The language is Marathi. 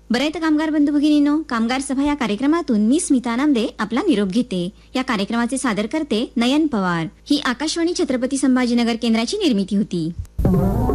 बरं तर कामगार बंधू भगिनींनो, कामगार सभा या कार्यक्रमातून मी स्मिता नामदे आपला निरोप घेते. या कार्यक्रमाचे सादर करते नयन पवार. ही आकाशवाणी छत्रपती संभाजीनगर केंद्राची निर्मिती होती.